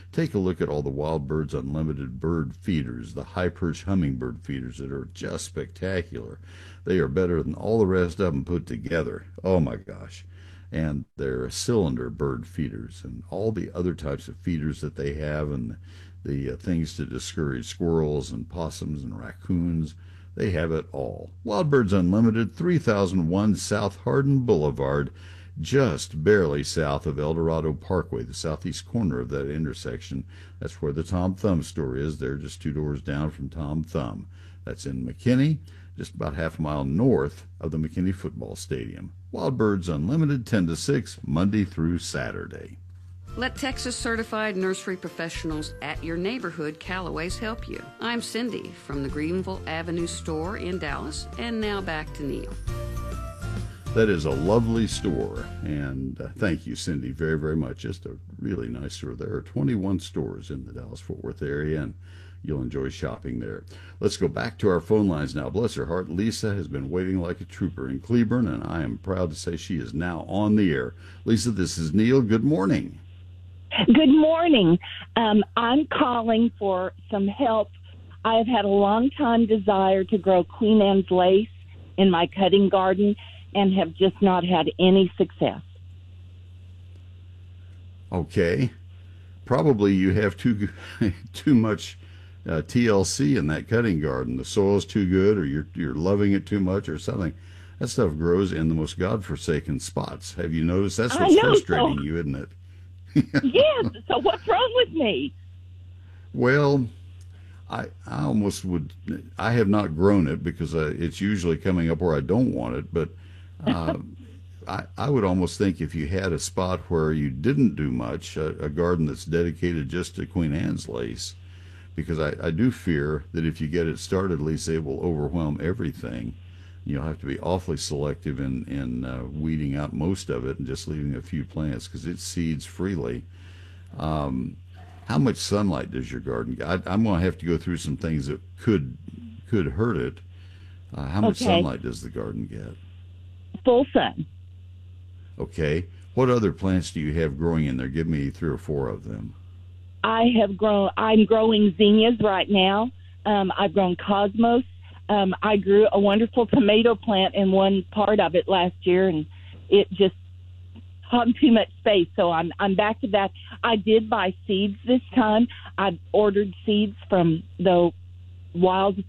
Take a look at all the Wild Birds Unlimited bird feeders, the high perch hummingbird feeders that are just spectacular. They are better than all the rest of them put together. Oh my gosh. And they're cylinder bird feeders and all the other types of feeders that they have, and the things to discourage squirrels and possums and raccoons. They have it all. Wild Birds Unlimited, 3001 South Hardin Boulevard, just barely south of El Dorado Parkway, the southeast corner of that intersection. That's where the Tom Thumb store is. They're just 2 doors down from Tom Thumb. That's in McKinney, just about half a mile north of the McKinney Football Stadium. Wild Birds Unlimited, 10 to 6, Monday through Saturday. Let Texas certified nursery professionals at your neighborhood Callaways help you. I'm Cindy from the Greenville Avenue store in Dallas, and now back to Neil. That is a lovely store, and thank you, Cindy, very, very much. Just a really nice store. There are 21 stores in the Dallas-Fort Worth area, and you'll enjoy shopping there. Let's go back to our phone lines now. Bless her heart, Lisa has been waiting like a trooper in Cleburne, and I am proud to say she is now on the air. Lisa, this is Neil. Good morning. Good morning. I'm calling for some help. I've had a long time desire to grow Queen Anne's lace in my cutting garden and have just not had any success. Okay. Probably you have too much TLC in that cutting garden. The soil's too good, or you're loving it too much or something. That stuff grows in the most godforsaken spots. Have you noticed? That's what's frustrating you, isn't it? Yes. So what's wrong with me? Well, I almost would. I have not grown it because it's usually coming up where I don't want it. But I would almost think if you had a spot where you didn't do much, a garden that's dedicated just to Queen Anne's lace, because I do fear that if you get it started, Lisa, it will overwhelm everything. You'll have to be awfully selective in weeding out most of it and just leaving a few plants because it seeds freely. How much sunlight does your garden get? I'm going to have to go through some things that could hurt it. How much sunlight does the garden get? Full sun. Okay. What other plants do you have growing in there? Give me 3 or 4 of them. I'm growing zinnias right now. I've grown cosmos. I grew a wonderful tomato plant in one part of it last year, and it just hogged too much space. So I'm back to that. I did buy seeds this time. I ordered seeds from the wild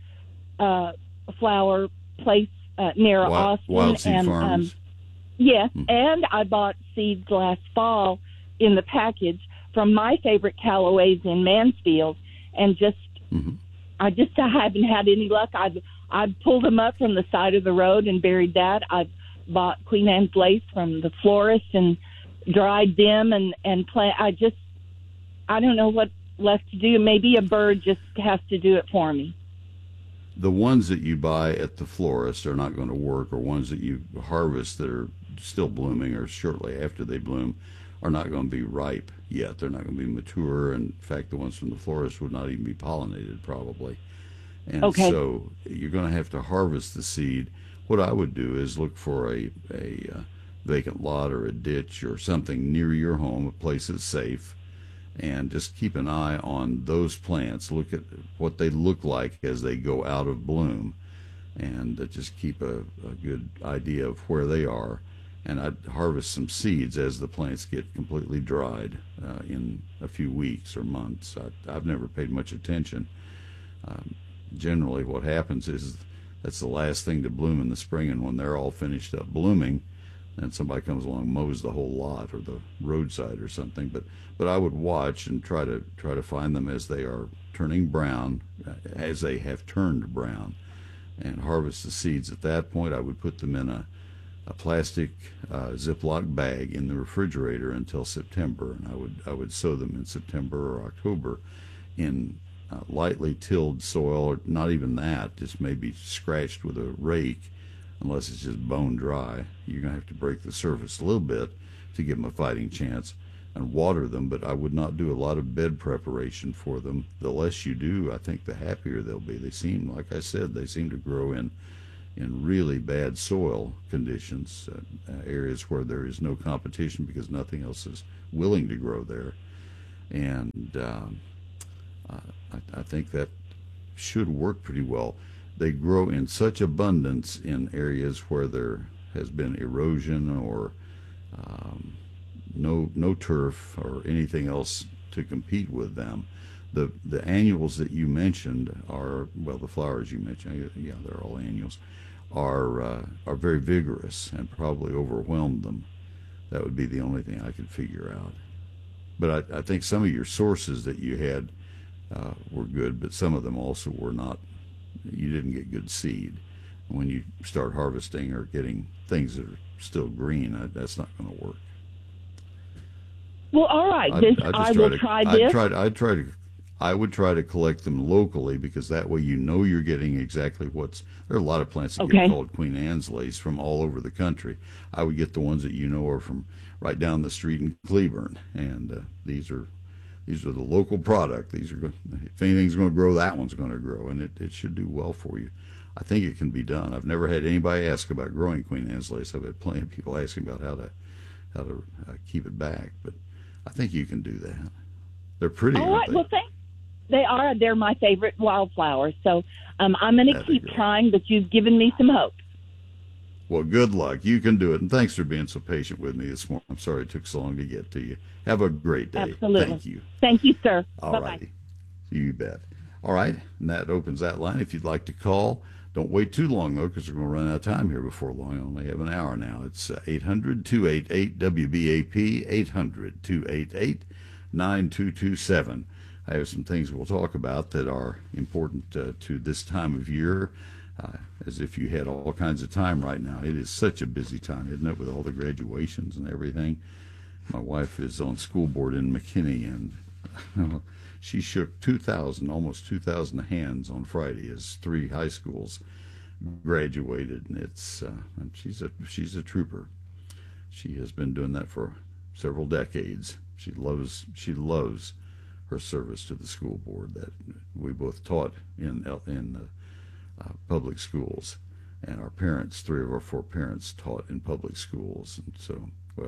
flower place near Austin. Wild Seed Farms. Yes, and I bought seeds last fall in the package from my favorite Callaways in Mansfield, and I haven't had any luck. I've pulled them up from the side of the road and buried that. I've bought Queen Anne's lace from the florist and dried them and plant. I don't know what left to do. Maybe a bird just has to do it for me. The ones that you buy at the florist are not going to work, or ones that you harvest that are still blooming or shortly after they bloom are not going to be ripe yet. They're not going to be mature. And in fact, the ones from the florist would not even be pollinated probably. And so you're going to have to harvest the seed. What I would do is look for a vacant lot or a ditch or something near your home, a place that's safe, and just keep an eye on those plants. Look at what they look like as they go out of bloom, and just keep a good idea of where they are. And I'd harvest some seeds as the plants get completely dried in a few weeks or months. I've never paid much attention. Generally what happens is that's the last thing to bloom in the spring, and when they're all finished up blooming, then somebody comes along and mows the whole lot or the roadside or something. But I would watch and try to find them as they are turning brown, as they have turned brown, and harvest the seeds. At that point, I would put them in a plastic Ziploc bag in the refrigerator until September, and I would sow them in September or October in lightly tilled soil, or not even that, just maybe scratched with a rake, unless it's just bone dry. You're going to have to break the surface a little bit to give them a fighting chance, and water them, but I would not do a lot of bed preparation for them. The less you do, I think the happier they'll be. They seem, like I said, they seem to grow in really bad soil conditions, areas where there is no competition because nothing else is willing to grow there. And I think that should work pretty well. They grow in such abundance in areas where there has been erosion or no turf or anything else to compete with them. The annuals that you mentioned are, well, the flowers you mentioned, yeah, they're all annuals, are very vigorous and probably overwhelm them. That would be the only thing I could figure out. But I think some of your sources that you had were good, but some of them also were not. You didn't get good seed. When you start harvesting or getting things that are still green, that's not going to work. Well, all right. I will try this. I would try to collect them locally, because that way you know you're getting exactly what's. There are a lot of plants that get called Queen Anne's lace from all over the country. I would get the ones that you know are from right down the street in Cleburne, and these are the local product. These are, if anything's going to grow, that one's going to grow, and it should do well for you. I think it can be done. I've never had anybody ask about growing Queen Anne's lace. I've had plenty of people asking about how to keep it back, but I think you can do that. They're pretty. All right. Well, they are. They're my favorite wildflowers. So I'm going to keep trying, but you've given me some hope. Well, good luck. You can do it. And thanks for being so patient with me this morning. I'm sorry it took so long to get to you. Have a great day. Absolutely. Thank you. Thank you, sir. All righty. You bet. All right. And that opens that line. If you'd like to call, don't wait too long, though, because we're going to run out of time here before long. I only have an hour now. It's 800-288-WBAP, 800-288-9227. I have some things we'll talk about that are important to this time of year, as if you had all kinds of time right now. It is such a busy time, isn't it, with all the graduations and everything? My wife is on school board in McKinney, and she shook almost 2,000 hands on Friday as 3 high schools graduated, and she's a trooper. She has been doing that for several decades. She loves her service to the school board. That we both taught in public schools, and our parents, 3 of our 4 parents, taught in public schools. And so,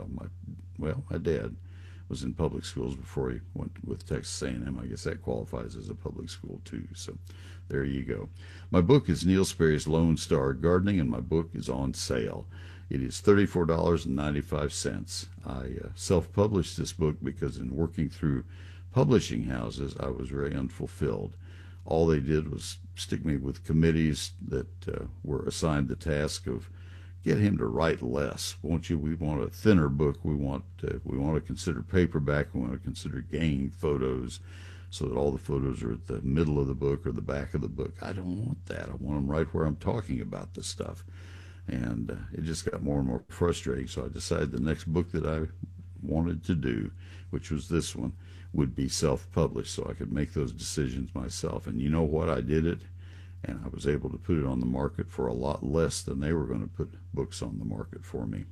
my dad was in public schools before he went with Texas A&M. I guess that qualifies as a public school too. So there you go. My book is Neil Sperry's Lone Star Gardening, and my book is on sale. It is $34.95. I self-published this book because in working through publishing houses, I was very unfulfilled. All they did was stick me with committees that were assigned the task of get him to write less, won't you? We want a thinner book. We want to consider paperback. We want to consider gang photos, so that all the photos are at the middle of the book or the back of the book. I don't want that. I want them right where I'm talking about this stuff. And it just got more and more frustrating. So I decided the next book that I wanted to do, which was this one, would be self-published, so I could make those decisions myself. And you know what? I did it, and I was able to put it on the market for a lot less than they were going to put books on the market for me.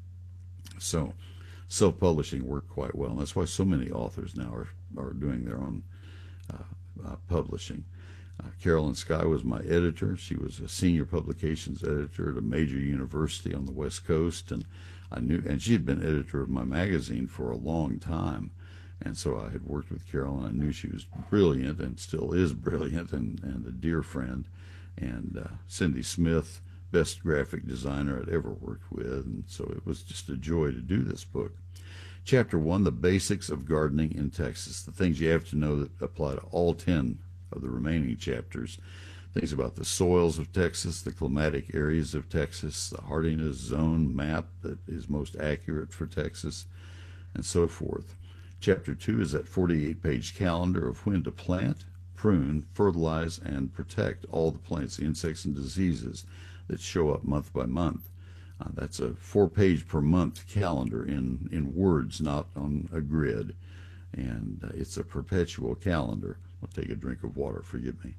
So self-publishing worked quite well, and that's why so many authors now are doing their own publishing. Carolyn Sky was my editor. She was a senior publications editor at a major university on the West Coast, and she had been editor of my magazine for a long time. And so I had worked with Carolyn. I knew she was brilliant and still is brilliant, and a dear friend. And Cindy Smith, best graphic designer I'd ever worked with. And so it was just a joy to do this book. Chapter 1, The Basics of Gardening in Texas. The things you have to know that apply to all 10 of the remaining chapters. Things about the soils of Texas, the climatic areas of Texas, the hardiness zone map that is most accurate for Texas, and so forth. Chapter 2 is that 48-page calendar of when to plant, prune, fertilize, and protect all the plants, the insects and diseases that show up month by month. That's a 4-page per month calendar in words, not on a grid. And it's a perpetual calendar. I'll take a drink of water, forgive me.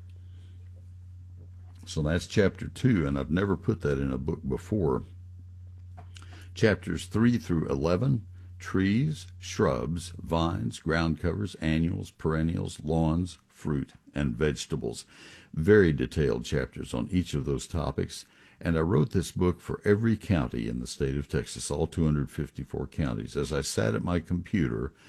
So that's chapter 2, and I've never put that in a book before. Chapters 3 through 11, trees, shrubs, vines, ground covers, annuals, perennials, lawns, fruit, and vegetables. Very detailed chapters on each of those topics. And I wrote this book for every county in the state of Texas, all 254 counties. As I sat at my computer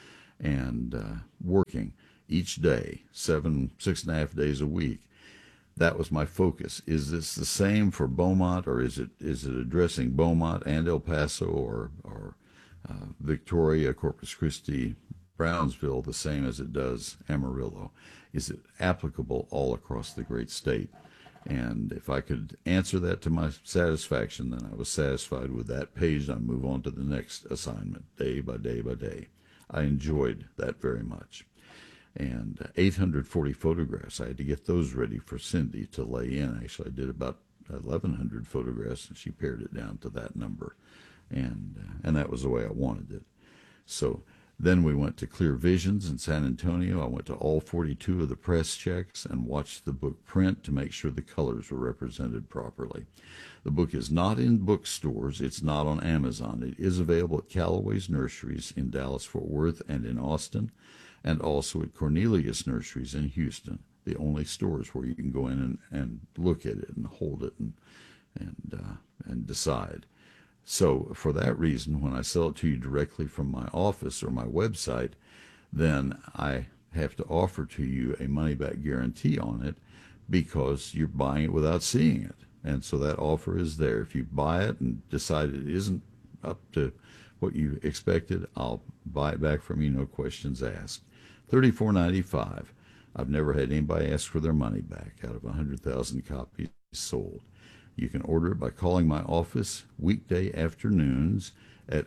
and working each day, 6.5 days a week. That was my focus. Is this the same for Beaumont, or is it addressing Beaumont and El Paso or Victoria, Corpus Christi, Brownsville the same as it does Amarillo? Is it applicable all across the great state? And if I could answer that to my satisfaction, then I was satisfied with that page. I'd move on to the next assignment, day by day by day. I enjoyed that very much. And 840 photographs, I had to get those ready for Cindy to lay in. Actually, I did about 1,100 photographs, and she pared it down to that number. And that was the way I wanted it. So then we went to Clear Visions in San Antonio. I went to all 42 of the press checks and watched the book print to make sure the colors were represented properly. The book is not in bookstores. It's not on Amazon. It is available at Callaway's Nurseries in Dallas-Fort Worth and in Austin, and also at Cornelius Nurseries in Houston, the only stores where you can go in and look at it and hold it and decide. So for that reason, when I sell it to you directly from my office or my website, then I have to offer to you a money-back guarantee on it because you're buying it without seeing it. And so that offer is there. If you buy it and decide it isn't up to what you expected, I'll buy it back from you, no questions asked. $34.95. I've never had anybody ask for their money back out of 100,000 copies sold. You can order it by calling my office weekday afternoons at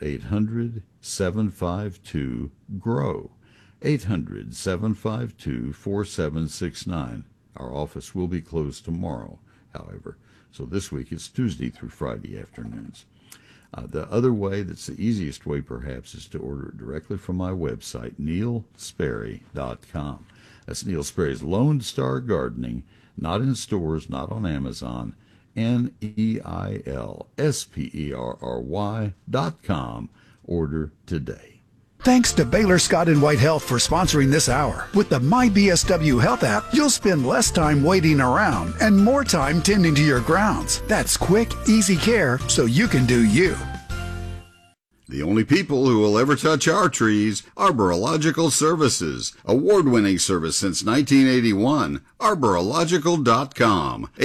800-752-GROW, 800-752-4769. Our office will be closed tomorrow, however. So this week it's Tuesday through Friday afternoons. The other way, that's the easiest way perhaps, is to order it directly from my website, neilsperry.com. That's Neil Sperry's Lone Star Gardening, not in stores, not on Amazon, NeilSperry.com. Order today. Thanks to Baylor Scott & White Health for sponsoring this hour. With the MyBSW Health app, you'll spend less time waiting around and more time tending to your grounds. That's quick, easy care so you can do you. The only people who will ever touch our trees, Arborological Services. Award-winning service since 1981. Arborological.com.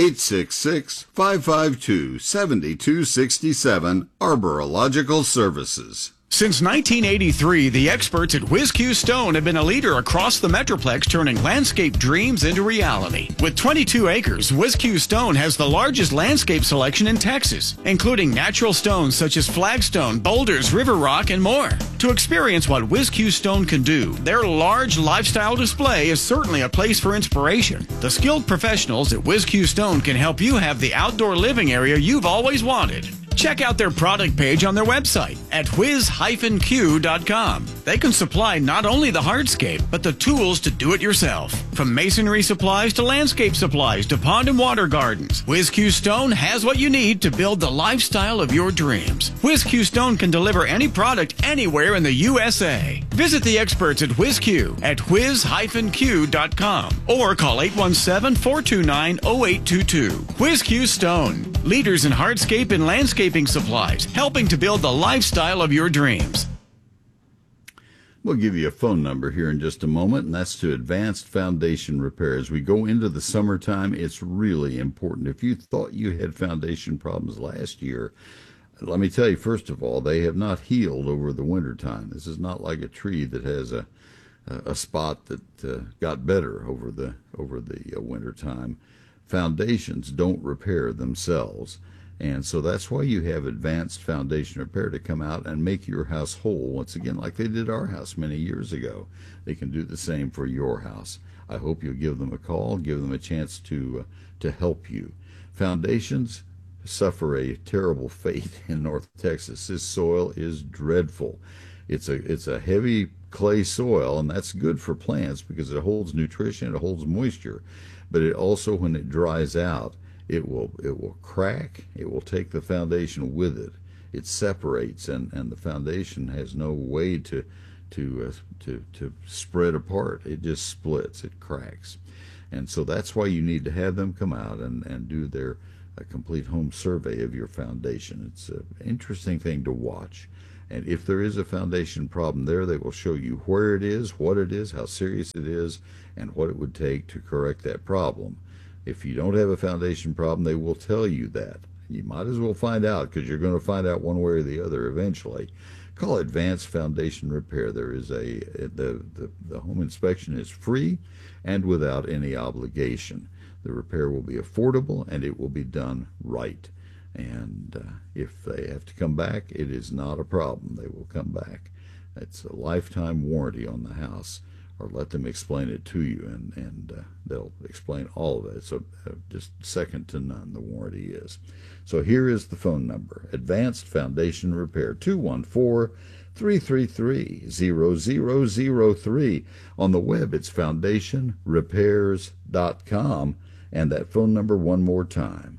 866-552-7267. Arborological Services. Since 1983, the experts at WhizQ Stone have been a leader across the Metroplex, turning landscape dreams into reality. With 22 acres, WhizQ Stone has the largest landscape selection in Texas, including natural stones such as flagstone, boulders, river rock, and more. To experience what WhizQ Stone can do, their large lifestyle display is certainly a place for inspiration. The skilled professionals at WhizQ Stone can help you have the outdoor living area you've always wanted. Check out their product page on their website at whiz-q.com. They can supply not only the hardscape, but the tools to do it yourself. From masonry supplies to landscape supplies to pond and water gardens, WhizQ Stone has what you need to build the lifestyle of your dreams. WhizQ Stone can deliver any product anywhere in the USA. Visit the experts at WhizQ at whiz-q.com or call 817-429-0822. WhizQ Stone, leaders in hardscape and landscaping supplies, helping to build the lifestyle of your dreams. We'll give you a phone number here in just a moment, and that's to Advanced Foundation Repair. As we go into the summertime, it's really important. If you thought you had foundation problems last year, let me tell you, first of all, they have not healed over the wintertime. This is not like a tree that has a spot that got better over the wintertime. Foundations don't repair themselves. And so that's why you have Advanced Foundation Repair to come out and make your house whole once again, like they did our house many years ago. They can do the same for your house. I hope you'll give them a call, give them a chance to help you. Foundations suffer a terrible fate in North Texas. This soil is dreadful. It's a heavy clay soil, and that's good for plants because it holds nutrition, it holds moisture. But it also, when it dries out, it will crack. It will take the foundation with it. It separates, and the foundation has no way to spread apart. It just splits. It cracks, and so that's why you need to have them come out and do a complete home survey of your foundation. It's an interesting thing to watch, And if there is a foundation problem there, they will show you where it is, what it is, how serious it is, and what it would take to correct that problem. If you don't have a foundation problem, they will tell you that. You might as well find out, because you're going to find out one way or the other eventually. Call Advanced Foundation Repair. There is the home inspection is free and without any obligation. The repair will be affordable and it will be done right. And if they have to come back, it is not a problem. They will come back. It's a lifetime warranty on the house, or let them explain it to you, and they'll explain all of it. So just second to none, the warranty is. So here is the phone number. Advanced Foundation Repair, 214-333-0003. On the web, it's foundationrepairs.com. And that phone number one more time,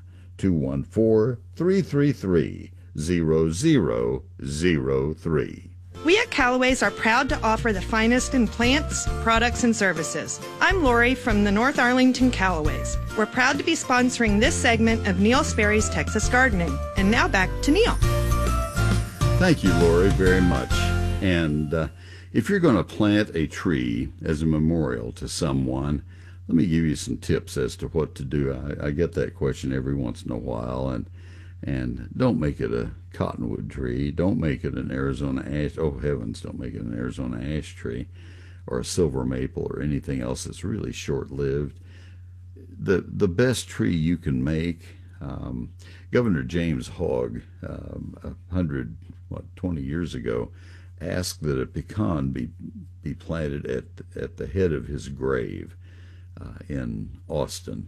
214-333-0003. We at Callaway's are proud to offer the finest in plants, products, and services. I'm Lori from the North Arlington Callaways. We're proud to be sponsoring this segment of Neil Sperry's Texas Gardening. And now back to Neil. Thank you, Lori, very much. And if you're going to plant a tree as a memorial to someone, let me give you some tips as to what to do. I get that question every once in a while, and don't make it a cottonwood tree. Don't make it an Arizona ash. Oh, heavens, don't make it an Arizona ash tree or a silver maple or anything else that's really short-lived. The best tree you can make, Governor James Hogg, 20 years ago, asked that a pecan be planted at the head of his grave in Austin,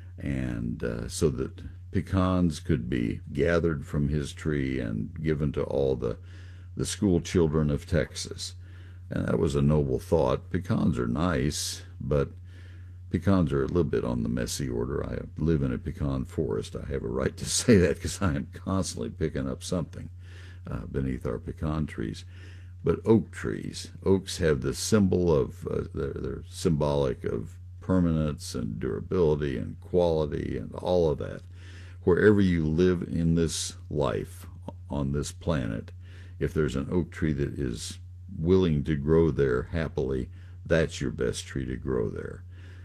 and so that pecans could be gathered from his tree and given to all the school children of Texas. And that was a noble thought. Pecans are nice, but pecans are a little bit on the messy order. I live in a pecan forest. I have a right to say that because I am constantly picking up something beneath our pecan trees. But oak trees, oaks have the symbol of, they're symbolic of permanence and durability and quality and all of that. Wherever you live in this life on this planet, if there's an oak tree that is willing to grow there happily, that's your best tree to grow there.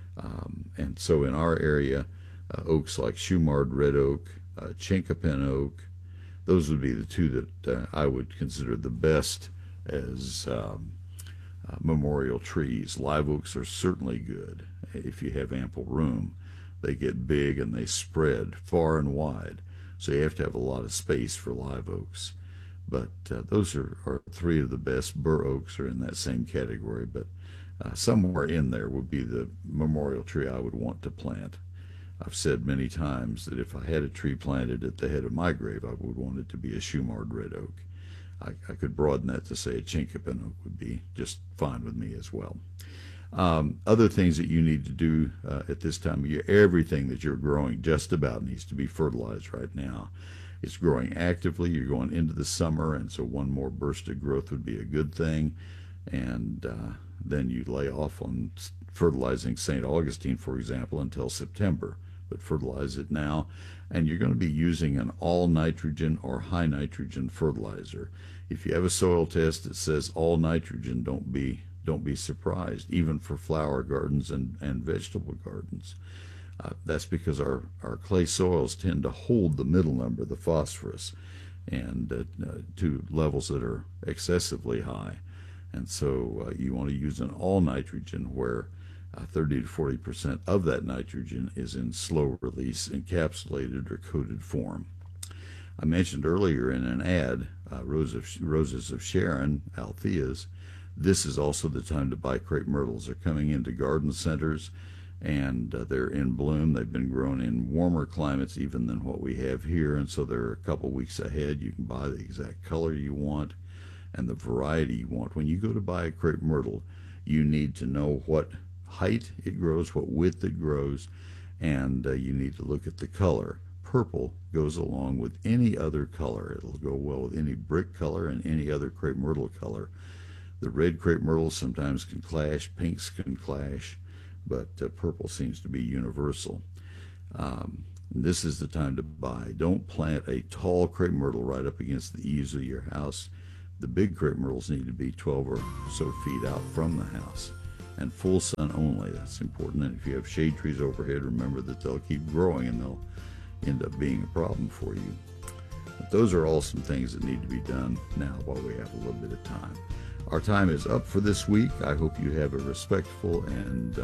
And so in our area, oaks like Shumard red oak, Chinkapin oak, those would be the two that I would consider the best as memorial trees. Live oaks are certainly good if you have ample room. They get big and they spread far and wide, so you have to have a lot of space for live oaks. But those are three of the best. Bur oaks are in that same category, but somewhere in there would be the memorial tree I would want to plant. I've said many times that if I had a tree planted at the head of my grave, I would want it to be a Shumard red oak. I could broaden that to say a Chinkapin oak would be just fine with me as well. Other things that you need to do at this time of year, everything that you're growing just about needs to be fertilized right now. It's growing actively. You're going into the summer, and so one more burst of growth would be a good thing. And then you lay off on fertilizing St. Augustine, for example, until September. But fertilize it now, and you're going to be using an all nitrogen or high nitrogen fertilizer. If you have a soil test that says all nitrogen, don't be surprised, even for flower gardens and vegetable gardens. That's because our clay soils tend to hold the middle number, the phosphorus, and to levels that are excessively high. And so you want to use an all nitrogen where 30 to 40% of that nitrogen is in slow release, encapsulated or coated form. I mentioned earlier in an ad, Roses of Sharon, Altheas. This is also the time to buy crepe myrtles. They're coming into garden centers, and they're in bloom. They've been grown in warmer climates even than what we have here, and so they're a couple weeks ahead. You can buy the exact color you want and the variety you want. When you go to buy a crepe myrtle, you need to know what height it grows, what width it grows, and you need to look at the color. Purple goes along with any other color. It'll go well with any brick color and any other crepe myrtle color. The red crepe myrtles sometimes can clash, pinks can clash, but purple seems to be universal. This is the time to buy. Don't plant a tall crepe myrtle right up against the eaves of your house, The big criminals need to be 12 or so feet out from the house, and full sun only. That's important. And if you have shade trees overhead, remember that they'll keep growing and they'll end up being a problem for you. But those are all some things that need to be done now while we have a little bit of time. Our time is up for this week. I hope you have a respectful and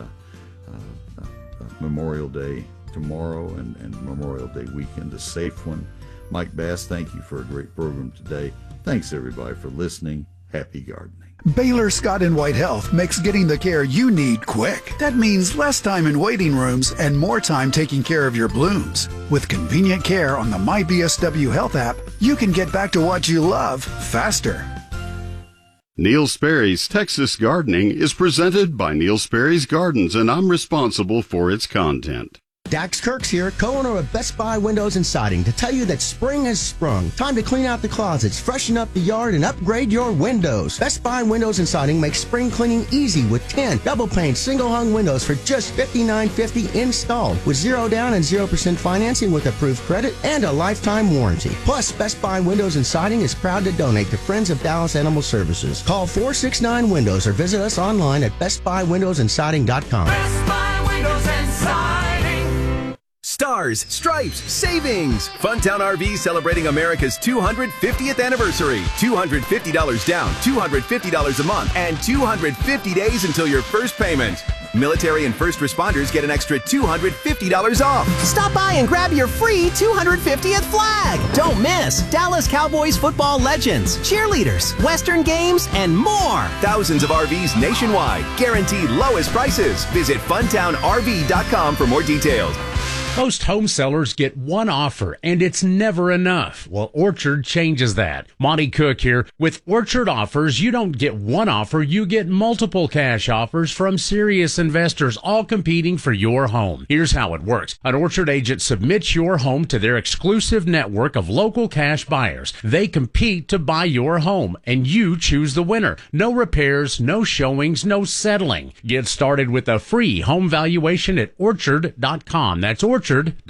Memorial Day tomorrow and Memorial Day weekend, a safe one. Mike Bass, thank you for a great program today. Thanks, everybody, for listening. Happy gardening. Baylor Scott & White Health makes getting the care you need quick. That means less time in waiting rooms and more time taking care of your blooms. With convenient care on the MyBSW Health app, you can get back to what you love faster. Neil Sperry's Texas Gardening is presented by Neil Sperry's Gardens, and I'm responsible for its content. Dax Kirks here, co-owner of Best Buy Windows and Siding, to tell you that spring has sprung. Time to clean out the closets, freshen up the yard, and upgrade your windows. Best Buy Windows and Siding makes spring cleaning easy with 10 double-pane, single-hung windows for just $59.50 installed, with 0 down and 0% financing with approved credit and a lifetime warranty. Plus, Best Buy Windows and Siding is proud to donate to Friends of Dallas Animal Services. Call 469-WINDOWS or visit us online at bestbuywindowsandsiding.com. Best Buy Windows and Siding. Stars, stripes, savings! Funtown RV celebrating America's 250th anniversary. $250 down, $250 a month, and 250 days until your first payment. Military and first responders get an extra $250 off. Stop by and grab your free 250th flag. Don't miss Dallas Cowboys football legends, cheerleaders, Western games, and more. Thousands of RVs nationwide. Guaranteed lowest prices. Visit funtownrv.com for more details. Most home sellers get one offer, and it's never enough. Well, Orchard changes that. Monty Cook here. With Orchard offers, you don't get one offer, you get multiple cash offers from serious investors, all competing for your home. Here's how it works. An Orchard agent submits your home to their exclusive network of local cash buyers. They compete to buy your home, and you choose the winner. No repairs, no showings, no settling. Get started with a free home valuation at Orchard.com. That's Orchard.com.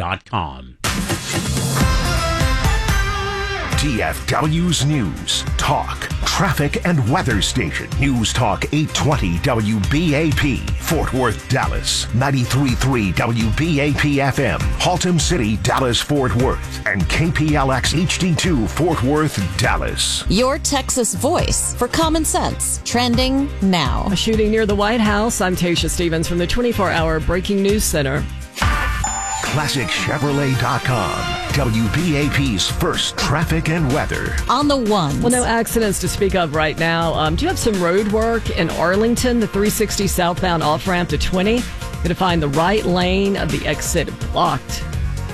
DFW's News, Talk, Traffic and Weather Station. News Talk 820 WBAP, Fort Worth, Dallas. 93.3 WBAP FM, Haltom City, Dallas, Fort Worth. And KPLX HD2, Fort Worth, Dallas. Your Texas voice for common sense. Trending now. A shooting near the White House. I'm Tasha Stevens from the 24-hour Breaking News Center. ClassicChevrolet.com. WBAP's first traffic and weather. On the one. Well, no accidents to speak of right now. Do you have some road work in Arlington? The 360 southbound off-ramp to 20. Going to find the right lane of the exit blocked.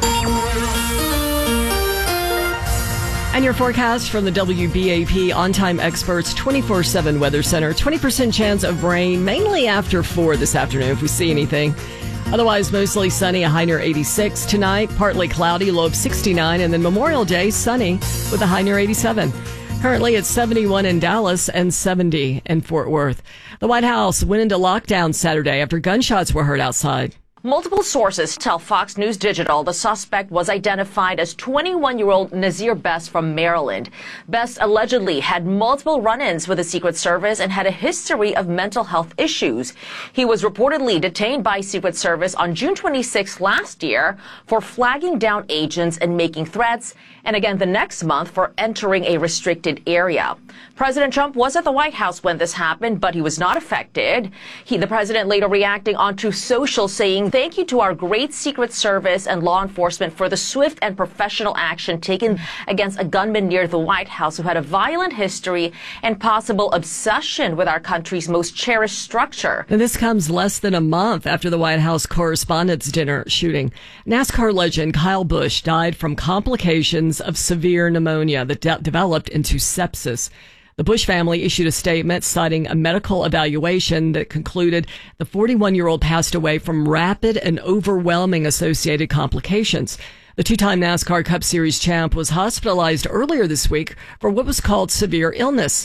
And your forecast from the WBAP On-Time Experts 24/7 Weather Center. 20% chance of rain, mainly after 4 this afternoon if we see anything. Otherwise, mostly sunny, a high near 86 tonight. Partly cloudy, low of 69. And then Memorial Day, sunny with a high near 87. Currently, it's 71 in Dallas and 70 in Fort Worth. The White House went into lockdown Saturday after gunshots were heard outside. Multiple sources tell Fox News Digital the suspect was identified as 21-year-old Nazir Best from Maryland. Best allegedly had multiple run-ins with the Secret Service and had a history of mental health issues. He was reportedly detained by Secret Service on June 26 last year for flagging down agents and making threats, and again the next month for entering a restricted area. President Trump was at the White House when this happened, but he was not affected. The president later reacting onto social, saying, "Thank you to our great Secret Service and law enforcement for the swift and professional action taken against a gunman near the White House who had a violent history and possible obsession with our country's most cherished structure." And this comes less than a month after the White House Correspondents' Dinner shooting. NASCAR legend Kyle Busch died from complications of severe pneumonia that developed into sepsis. The Busch family issued a statement citing a medical evaluation that concluded the 41-year-old passed away from rapid and overwhelming associated complications. The two-time NASCAR Cup Series champ was hospitalized earlier this week for what was called severe illness.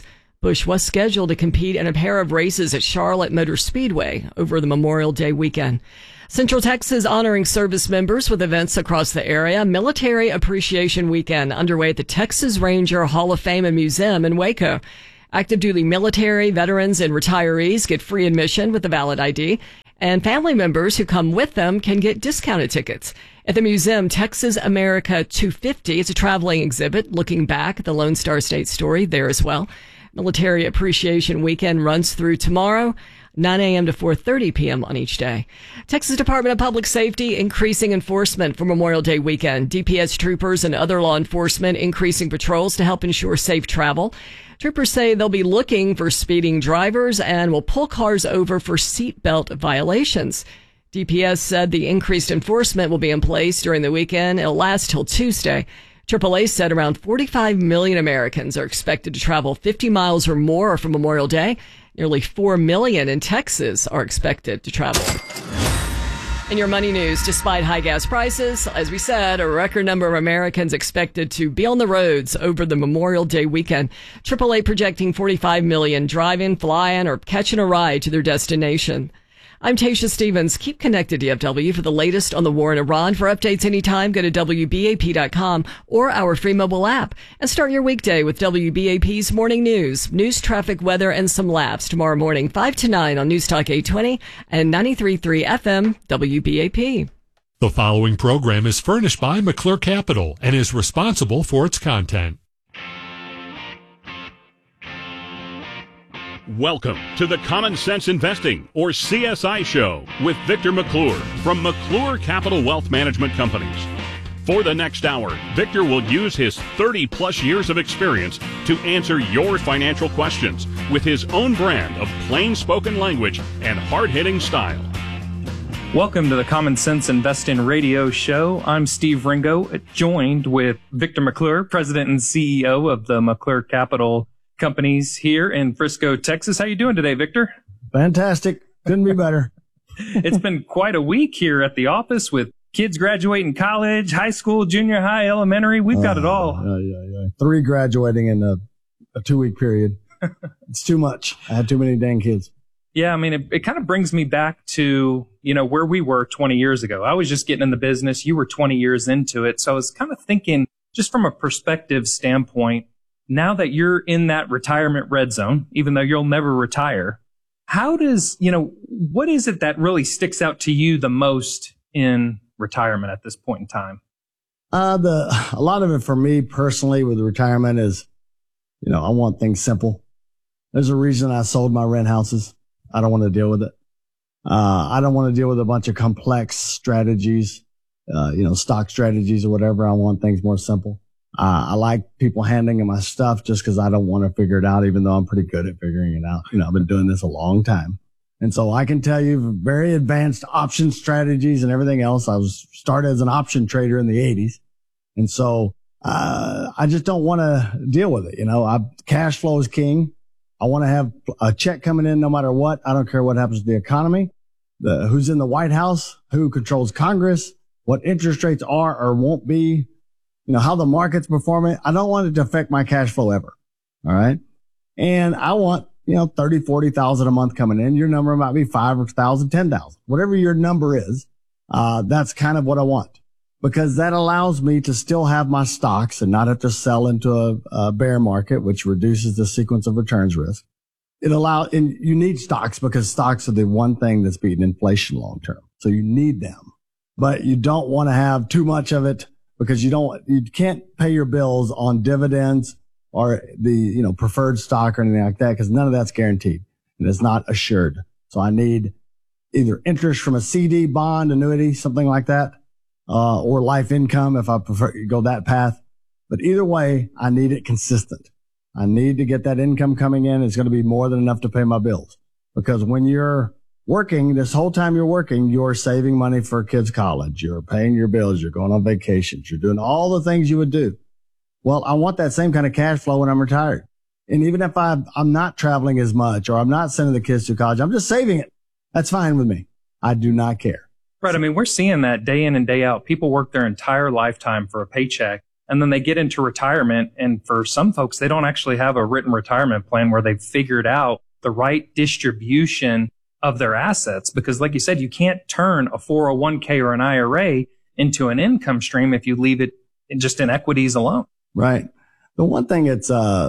Busch was scheduled to compete in a pair of races at Charlotte Motor Speedway over the Memorial Day weekend. Central Texas honoring service members with events across the area. Military Appreciation Weekend underway at the Texas Ranger Hall of Fame and Museum in Waco. Active duty military, veterans, and retirees get free admission with a valid ID, and family members who come with them can get discounted tickets. At the museum, Texas America 250, it's a traveling exhibit looking back at the Lone Star State story there as well. Military Appreciation Weekend runs through tomorrow, 9 a.m. to 4:30 p.m. on each day. Texas Department of Public Safety increasing enforcement for Memorial Day weekend. DPS troopers and other law enforcement increasing patrols to help ensure safe travel. Troopers say they'll be looking for speeding drivers and will pull cars over for seatbelt violations. DPS said the increased enforcement will be in place during the weekend. It'll last till Tuesday. AAA said around 45 million Americans are expected to travel 50 miles or more for Memorial Day. Nearly 4 million in Texas are expected to travel. In your money news, despite high gas prices, as we said, a record number of Americans expected to be on the roads over the Memorial Day weekend. AAA projecting 45 million driving, flying, or catching a ride to their destination. I'm Tasha Stevens. Keep connected to DFW for the latest on the war in Iran. For updates anytime, go to WBAP.com or our free mobile app. And start your weekday with WBAP's Morning News. News, traffic, weather, and some laughs tomorrow morning, 5 to 9 on News Talk 820 and 93.3 FM WBAP. The following program is furnished by McClure Capital and is responsible for its content. Welcome to the Common Sense Investing, or CSI Show, with Victor McClure from McClure Capital Wealth Management Companies. For the next hour, Victor will use his 30-plus years of experience to answer your financial questions with his own brand of plain-spoken language and hard-hitting style. Welcome to the Common Sense Investing Radio Show. I'm Steve Ringo, joined with Victor McClure, President and CEO of the McClure Capital Companies here in Frisco, Texas. How you doing today, Victor? Fantastic. Couldn't be better. It's been quite a week here at the office with kids graduating college, high school, junior high, elementary. We've got it all. 3 graduating in a 2-week period. It's too much. I had too many dang kids. Yeah, I mean, it kind of brings me back to, where we were 20 years ago. I was just getting in the business. You were 20 years into it. So I was kind of thinking, just from a perspective standpoint, now that you're in that retirement red zone, even though you'll never retire, how does, what is it that really sticks out to you the most in retirement at this point in time? A lot of it for me personally with retirement is, I want things simple. There's a reason I sold my rent houses. I don't want to deal with it. I don't want to deal with a bunch of complex strategies, stock strategies or whatever. I want things more simple. I like people handing me my stuff just because I don't want to figure it out, even though I'm pretty good at figuring it out. I've been doing this a long time. And so I can tell you very advanced option strategies and everything else. I was started as an option trader in the 80s. And so, I just don't want to deal with it. Cash flow is king. I want to have a check coming in no matter what. I don't care what happens to the economy, who's in the White House, who controls Congress, what interest rates are or won't be. How the market's performing. I don't want it to affect my cash flow ever. All right. And I want, 30, 40,000 a month coming in. Your number might be 5,000, 10,000, whatever your number is. That's kind of what I want because that allows me to still have my stocks and not have to sell into a bear market, which reduces the sequence of returns risk. And you need stocks because stocks are the one thing that's beating inflation long term. So you need them, but you don't want to have too much of it. Because you can't pay your bills on dividends or the, preferred stock or anything like that because none of that's guaranteed and it's not assured. So I need either interest from a CD, bond, annuity, something like that, or life income if I prefer to go that path. But either way, I need it consistent. I need to get that income coming in. It's going to be more than enough to pay my bills because when you're working, this whole time you're working, you're saving money for kids' college. You're paying your bills. You're going on vacations. You're doing all the things you would do. Well, I want that same kind of cash flow when I'm retired. And even if I'm not traveling as much or I'm not sending the kids to college, I'm just saving it. That's fine with me. I do not care. Right. I mean, we're seeing that day in and day out. People work their entire lifetime for a paycheck. And then they get into retirement. And for some folks, they don't actually have a written retirement plan where they've figured out the right distribution of their assets. Because like you said, you can't turn a 401k or an IRA into an income stream if you leave it just in equities alone. Right. The one thing it's,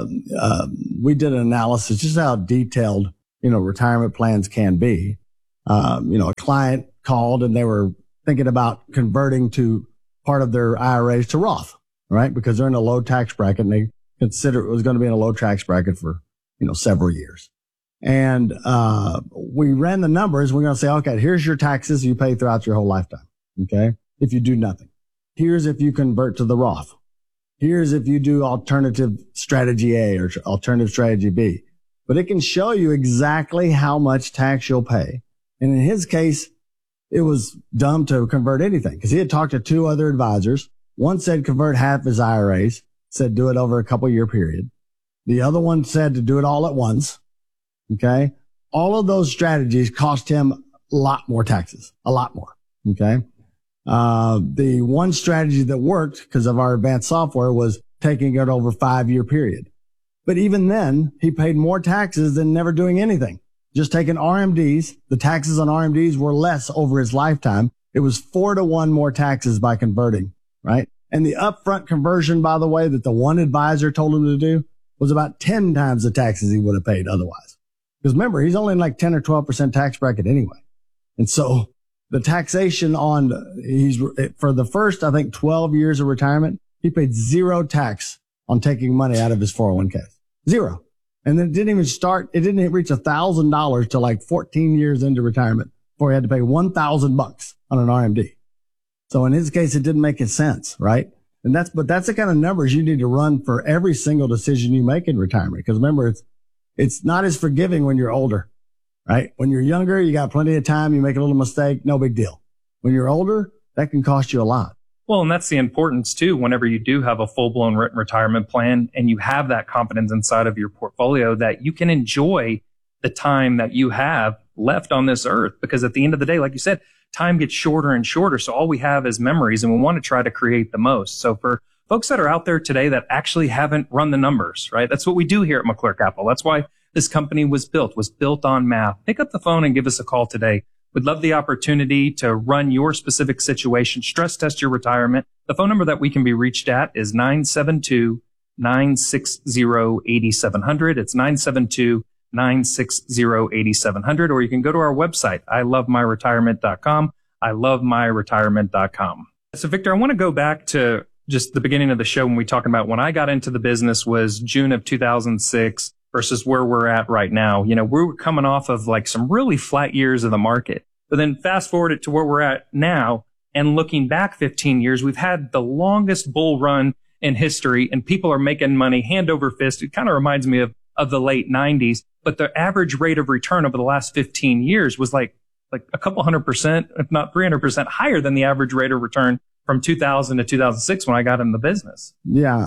we did an analysis just how detailed, retirement plans can be. A client called and they were thinking about converting to part of their IRAs to Roth, right? Because they're in a low tax bracket and they consider it was going to be in a low tax bracket for, several years. And, we ran the numbers. We're going to say, okay, here's your taxes you pay throughout your whole lifetime. Okay. If you do nothing, here's if you convert to the Roth. Here's if you do alternative strategy A or alternative strategy B, but it can show you exactly how much tax you'll pay. And in his case, it was dumb to convert anything because he had talked to 2 other advisors. One said convert half his IRAs, said do it over a couple year period. The other one said to do it all at once. Okay. All of those strategies cost him a lot more taxes, a lot more. Okay. The one strategy that worked because of our advanced software was taking it over a 5-year period. But even then he paid more taxes than never doing anything. Just taking RMDs, the taxes on RMDs were less over his lifetime. It was 4-to-1 more taxes by converting, right? And the upfront conversion, by the way, that the one advisor told him to do was about 10 times the taxes he would have paid otherwise. Because remember, he's only in like 10 or 12% tax bracket anyway. And so the taxation for the first, I think 12 years of retirement, he paid 0 tax on taking money out of his 401k. 0. And then it didn't reach $1,000 till like 14 years into retirement before he had to pay $1,000 on an RMD. So in his case, it didn't make any sense, right? And that's the kind of numbers you need to run for every single decision you make in retirement. Because remember, it's not as forgiving when you're older, right? When you're younger, you got plenty of time. You make a little mistake, no big deal. When you're older, that can cost you a lot. Well, and that's the importance too, whenever you do have a full-blown written retirement plan and you have that confidence inside of your portfolio that you can enjoy the time that you have left on this earth. Because at the end of the day, like you said, time gets shorter and shorter. So all we have is memories and we want to try to create the most. So for folks that are out there today that actually haven't run the numbers, right? That's what we do here at McClure Capital. That's why this company was built on math. Pick up the phone and give us a call today. We'd love the opportunity to run your specific situation, stress test your retirement. The phone number that we can be reached at is 972-960-8700. It's 972-960-8700. Or you can go to our website, ilovemyretirement.com, ilovemyretirement.com. So Victor, I want to go back to just the beginning of the show when we talking about when I got into the business was June of 2006. Versus where we're at right now. We were coming off of like some really flat years of the market. But then fast forward it to where we're at now and looking back 15 years, we've had the longest bull run in history and people are making money hand over fist. It kind of reminds me of the late 90s, but the average rate of return over the last 15 years was like a couple 100%, if not 300% higher than the average rate of return from 2000 to 2006 when I got in the business. Yeah.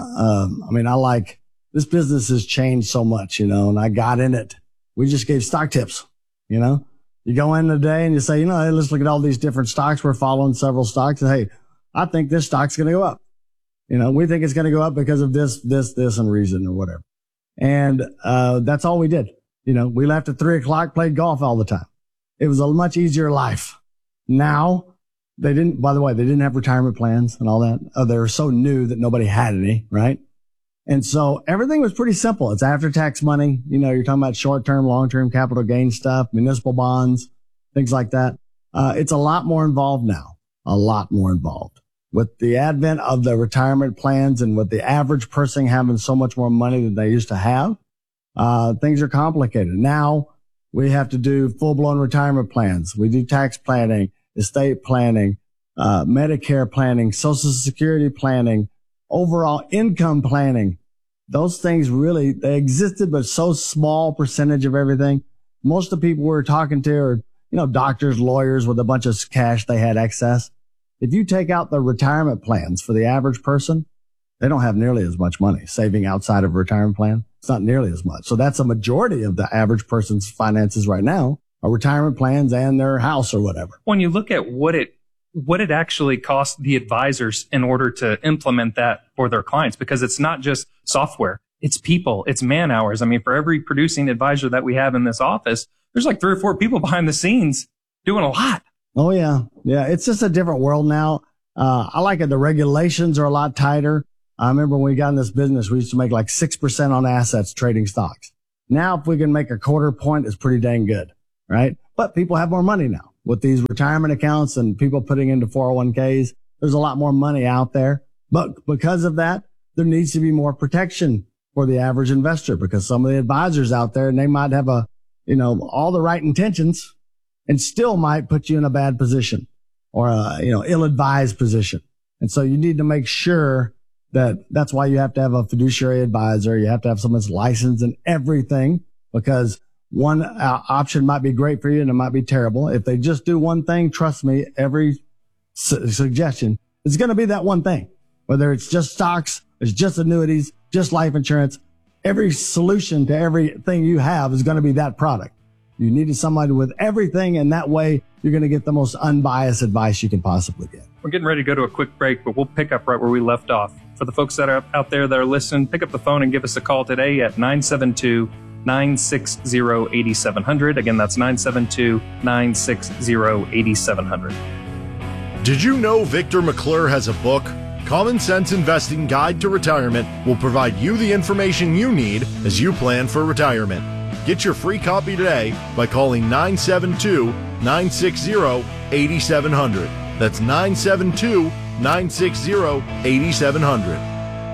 This business has changed so much, and I got in it. We just gave stock tips, You go in today and you say, hey, let's look at all these different stocks. We're following several stocks. And hey, I think this stock's going to go up. We think it's going to go up because of this, and reason or whatever. And, that's all we did. We left at 3:00, played golf all the time. It was a much easier life. Now they didn't have retirement plans and all that. They were so new that nobody had any, right? And so everything was pretty simple. It's after-tax money. You're talking about short-term, long-term capital gain stuff, municipal bonds, things like that. It's a lot more involved now, a lot more involved. With the advent of the retirement plans and with the average person having so much more money than they used to have, things are complicated. Now we have to do full-blown retirement plans. We do tax planning, estate planning, Medicare planning, Social Security planning, overall income planning. Those things really, they existed, but so small percentage of everything. Most of the people we're talking to are, doctors, lawyers with a bunch of cash they had excess. If you take out the retirement plans for the average person, they don't have nearly as much money saving outside of a retirement plan. It's not nearly as much. So that's a majority of the average person's finances right now are retirement plans and their house or whatever. When you look at what what it actually costs the advisors in order to implement that for their clients, because it's not just software, it's people, it's man hours. I mean, for every producing advisor that we have in this office, there's like 3 or 4 people behind the scenes doing a lot. Oh, yeah. Yeah. It's just a different world now. I like it. The regulations are a lot tighter. I remember when we got in this business, we used to make like 6% on assets trading stocks. Now, if we can make a 1/4 point, it's pretty dang good, right? But people have more money now with these retirement accounts and people putting into 401ks. There's a lot more money out there. But because of that, there needs to be more protection for the average investor, because some of the advisors out there, and they might have all the right intentions and still might put you in a bad position or ill-advised position. And so you need to make sure that's why you have to have a fiduciary advisor. You have to have someone that's licensed in everything, because one option might be great for you and it might be terrible. If they just do one thing, trust me, every suggestion is going to be that one thing, whether it's just stocks, it's just annuities, just life insurance. Every solution to everything you have is going to be that product. You needed somebody with everything, and that way you're going to get the most unbiased advice you can possibly get. We're getting ready to go to a quick break, but we'll pick up right where we left off. For the folks that are out there that are listening, pick up the phone and give us a call today at 972-960-8700. Again, that's 972-960-8700. Did you know Victor McClure has a book? Common Sense Investing Guide to Retirement will provide you the information you need as you plan for retirement. Get your free copy today by calling 972-960-8700. That's 972-960-8700.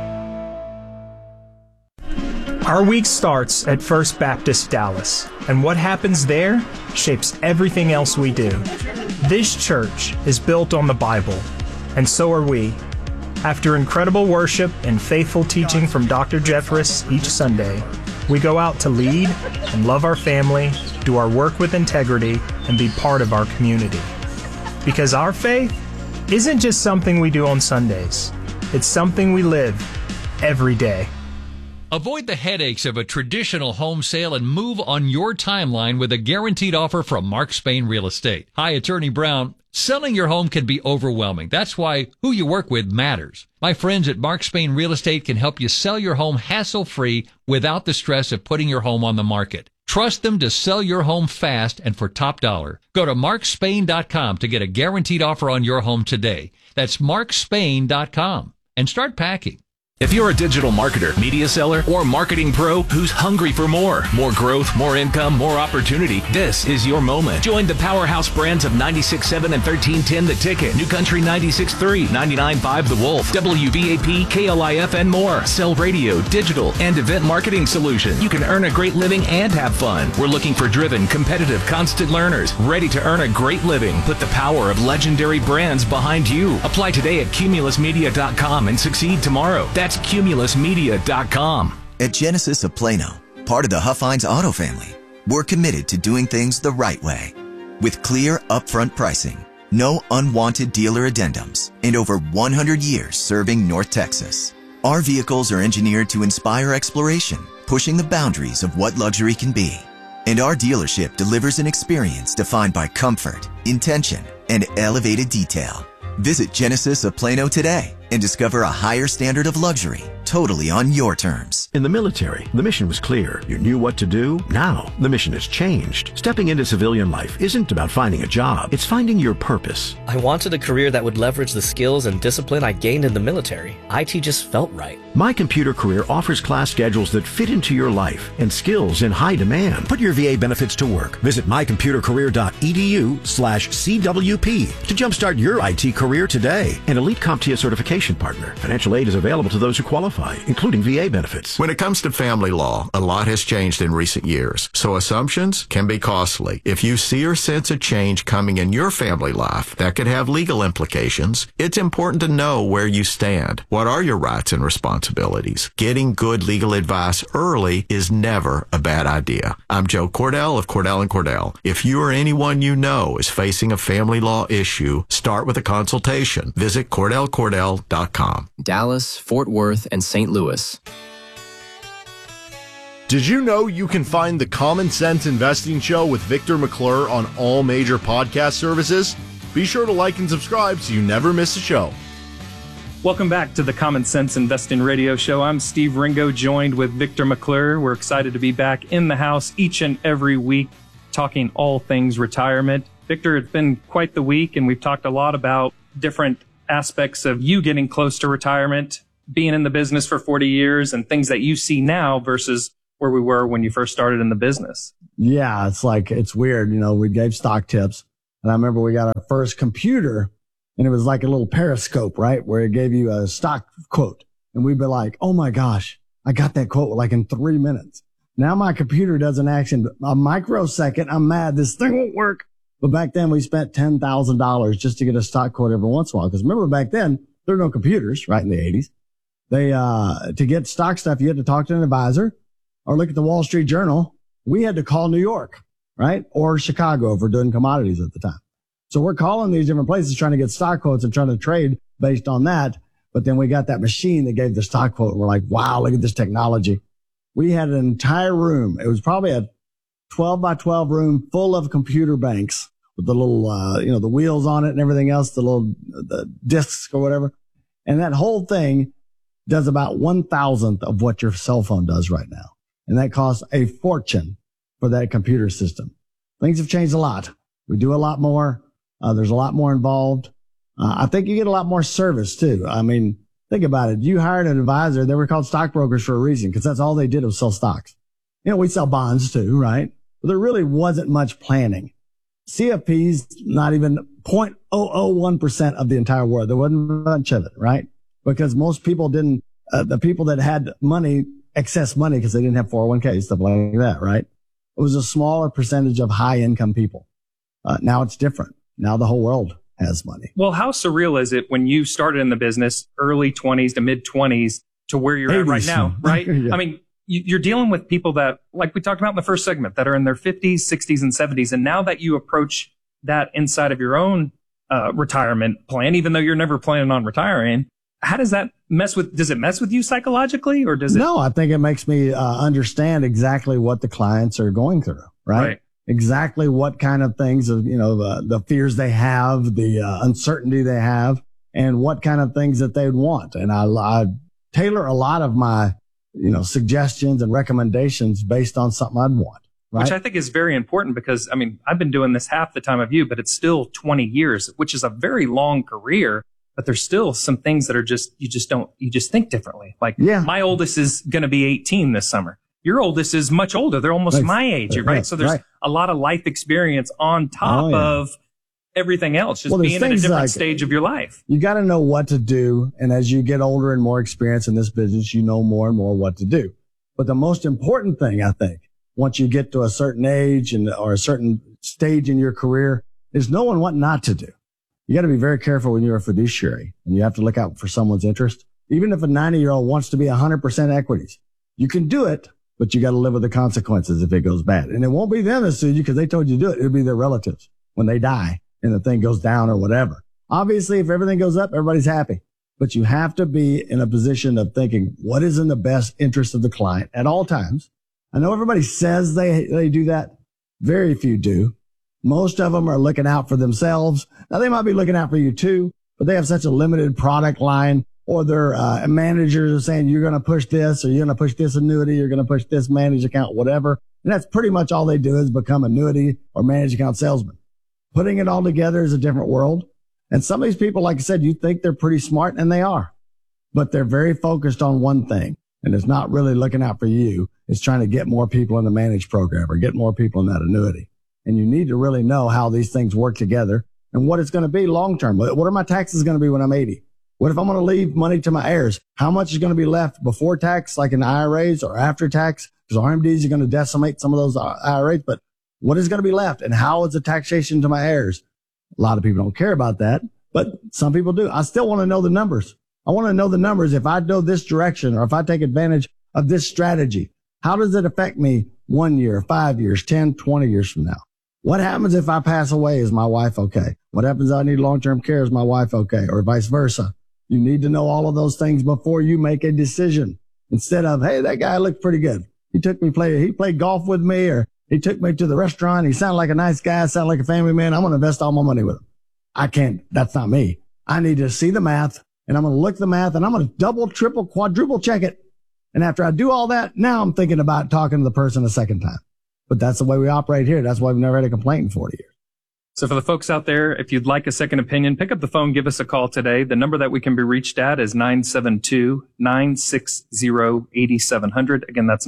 Our week starts at First Baptist Dallas, and what happens there shapes everything else we do. This church is built on the Bible, and so are we. After incredible worship and faithful teaching from Dr. Jeffress each Sunday, we go out to lead and love our family, do our work with integrity, and be part of our community. Because our faith isn't just something we do on Sundays. It's something we live every day. Avoid the headaches of a traditional home sale and move on your timeline with a guaranteed offer from Mark Spain Real Estate. Hi, Attorney Brown. Selling your home can be overwhelming. That's why who you work with matters. My friends at Mark Spain Real Estate can help you sell your home hassle-free without the stress of putting your home on the market. Trust them to sell your home fast and for top dollar. Go to markspain.com to get a guaranteed offer on your home today. That's markspain.com. And start packing. If you're a digital marketer, media seller, or marketing pro who's hungry for more growth, more income, more opportunity, this is your moment. Join the powerhouse brands of 96.7 and 1310 The Ticket, New Country 96.3, 99.5 The Wolf, WVAP, KLIF, and more. Sell radio, digital, and event marketing solutions. You can earn a great living and have fun. We're looking for driven, competitive, constant learners, ready to earn a great living. Put the power of legendary brands behind you. Apply today at cumulusmedia.com and succeed tomorrow. That's cumulusmedia.com. At Genesis of Plano, part of the Huffines Auto family, we're committed to doing things the right way. With clear, upfront pricing, no unwanted dealer addendums, and over 100 years serving North Texas. Our vehicles are engineered to inspire exploration, pushing the boundaries of what luxury can be. And our dealership delivers an experience defined by comfort, intention, and elevated detail. Visit Genesis of Plano today and discover a higher standard of luxury, totally on your terms. In the military, the mission was clear. You knew what to do. Now, the mission has changed. Stepping into civilian life isn't about finding a job. It's finding your purpose. I wanted a career that would leverage the skills and discipline I gained in the military. IT just felt right. My Computer Career offers class schedules that fit into your life and skills in high demand. Put your VA benefits to work. Visit mycomputercareer.edu/CWP to jumpstart your IT career today. An elite CompTIA certification partner. Financial aid is available to those who qualify, including VA benefits. When it comes to family law, a lot has changed in recent years, so assumptions can be costly. If you see or sense a change coming in your family life that could have legal implications, it's important to know where you stand. What are your rights and responsibilities? Getting good legal advice early is never a bad idea. I'm Joe Cordell of Cordell & Cordell. If you or anyone you know is facing a family law issue, start with a consultation. Visit CordellCordell.com. Dallas, Fort Worth, and St. Louis. Did you know you can find the Common Sense Investing Show with Victor McClure on all major podcast services? Be sure to like and subscribe so you never miss a show. Welcome back to the Common Sense Investing Radio Show. I'm Steve Ringo, joined with Victor McClure. We're excited to be back in the house each and every week, talking all things retirement. Victor, it's been quite the week, and we've talked a lot about different aspects of you getting close to retirement, being in the business for 40 years, and things that you see now versus where we were when you first started in the business. Yeah, it's weird. We gave stock tips, and I remember we got our first computer, and it was like a little periscope, right? Where it gave you a stock quote. And we'd be like, oh my gosh, I got that quote like in 3 minutes. Now my computer does an action a microsecond. I'm mad. This thing won't work. But back then we spent $10,000 just to get a stock quote every once in a while. Because remember back then there were no computers, right? In the 80s. To get stock stuff, you had to talk to an advisor or look at the Wall Street Journal. We had to call New York, right? Or Chicago if we're doing commodities at the time. So we're calling these different places trying to get stock quotes and trying to trade based on that. But then we got that machine that gave the stock quote. And we're like, wow, look at this technology. We had an entire room. It was probably a 12 by 12 room full of computer banks with the little, the wheels on it and everything else, the discs or whatever. And that whole thing does about 1,000th of what your cell phone does right now. And that costs a fortune for that computer system. Things have changed a lot. We do a lot more. There's a lot more involved. I think you get a lot more service too. I mean, think about it. You hired an advisor. They were called stockbrokers for a reason because that's all they did was sell stocks. We sell bonds too, right? But there really wasn't much planning. CFP's not even 0.001% of the entire world. There wasn't much of it, right? Because most people didn't, the people that had money, excess money because they didn't have 401k, stuff like that, right? It was a smaller percentage of high income people. Now it's different. Now the whole world has money. Well, how surreal is it when you started in the business, early 20s to mid 20s to where you're 80s. At right now, right? Yeah. I mean, you're dealing with people that, like we talked about in the first segment, that are in their 50s, 60s, and 70s. And now that you approach that inside of your own retirement plan, even though you're never planning on retiring, how does that does it mess with you psychologically or does it? No, I think it makes me understand exactly what the clients are going through, right? Exactly what kind of things, the fears they have, the uncertainty they have, and what kind of things that they'd want. And I tailor a lot of my, suggestions and recommendations based on something I'd want. Right? Which I think is very important because, I've been doing this half the time of you, but it's still 20 years, which is a very long career. But there's still some things that are you just think differently. Like, my oldest is going to be 18 this summer. Your oldest is much older. They're almost my age, right? So there's a lot of life experience on top of everything else, just being in a different stage of your life. You got to know what to do. And as you get older and more experience in this business, you know more and more what to do. But the most important thing, I think, once you get to a certain age or a certain stage in your career is knowing what not to do. You got to be very careful when you're a fiduciary and you have to look out for someone's interest. Even if a 90-year-old wants to be 100% equities, you can do it, but you got to live with the consequences if it goes bad. And it won't be them that sue you because they told you to do it. It'll be their relatives when they die and the thing goes down or whatever. Obviously, if everything goes up, everybody's happy. But you have to be in a position of thinking what is in the best interest of the client at all times. I know everybody says they do that. Very few do. Most of them are looking out for themselves. Now, they might be looking out for you too, but they have such a limited product line, or their managers are saying, you're going to push this, or you're going to push this annuity, you're going to push this managed account, whatever. And that's pretty much all they do is become annuity or managed account salesman. Putting it all together is a different world. And some of these people, like I said, you think they're pretty smart, and they are, but they're very focused on one thing. And it's not really looking out for you. It's trying to get more people in the managed program or get more people in that annuity. And you need to really know how these things work together and what it's going to be long term. What are my taxes going to be when I'm 80? What if I'm going to leave money to my heirs? How much is going to be left before tax, like in IRAs, or after tax? Because RMDs are going to decimate some of those IRAs, but what is going to be left? And how is the taxation to my heirs? A lot of people don't care about that, but some people do. I still want to know the numbers. I want to know the numbers. If I go this direction or if I take advantage of this strategy, how does it affect me 1 year, 5 years, 10, 20 years from now? What happens if I pass away? Is my wife okay? What happens if I need long-term care? Is my wife okay? Or vice versa. You need to know all of those things before you make a decision. Instead of, hey, that guy looked pretty good. He played golf with me, or he took me to the restaurant. He sounded like a nice guy, sounded like a family man. I'm going to invest all my money with him. I can't, that's not me. I need to see the math, and I'm going to look at the math, and I'm going to double, triple, quadruple check it. And after I do all that, now I'm thinking about talking to the person a second time. But that's the way we operate here. That's why we've never had a complaint in 40 years. So for the folks out there, if you'd like a second opinion, pick up the phone, give us a call today. The number that we can be reached at is 972-960-8700. Again, that's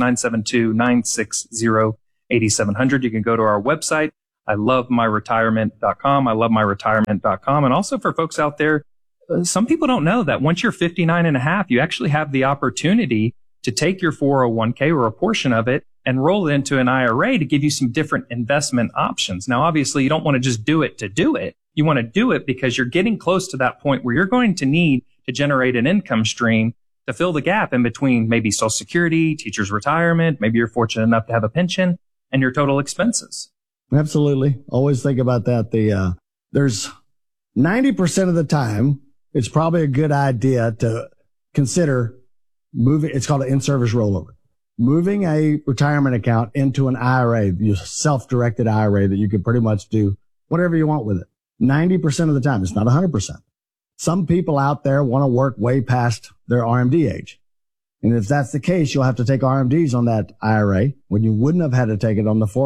972-960-8700. You can go to our website, ilovemyretirement.com, ilovemyretirement.com. And also for folks out there, some people don't know that once you're 59 and a half, you actually have the opportunity to take your 401k or a portion of it and roll it into an IRA to give you some different investment options. Now, obviously, you don't want to just do it to do it. You want to do it because you're getting close to that point where you're going to need to generate an income stream to fill the gap in between maybe Social Security, teacher's retirement, maybe you're fortunate enough to have a pension, and your total expenses. Absolutely. Always think about that. There's 90% of the time, it's probably a good idea to consider moving. It's called an in-service rollover. Moving a retirement account into an IRA, your self-directed IRA that you can pretty much do whatever you want with it. 90% of the time. It's not 100%. Some people out there want to work way past their RMD age. And if that's the case, you'll have to take RMDs on that IRA when you wouldn't have had to take it on the